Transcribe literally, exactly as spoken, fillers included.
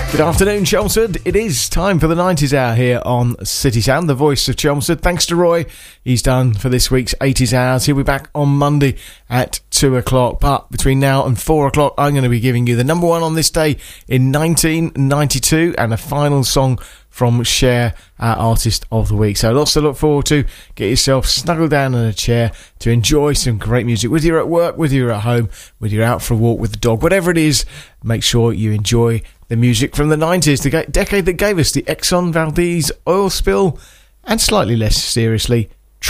Good afternoon, Chelmsford. It is time for the nineties hour here on City Sound, the voice of Chelmsford. Thanks to Roy. He's done for this week's eighties hours. He'll be back on Monday at two o'clock. But between now and four o'clock, I'm going to be giving you the number one on this day in nineteen ninety-two and a final song from Cher, our Artist of the Week. So lots to look forward to. Get yourself snuggled down in a chair to enjoy some great music. Whether you're at work, whether you're at home, whether you're out for a walk with the dog, whatever it is, make sure you enjoy the music from the nineties, the decade that gave us the Exxon Valdez oil spill, and slightly less seriously,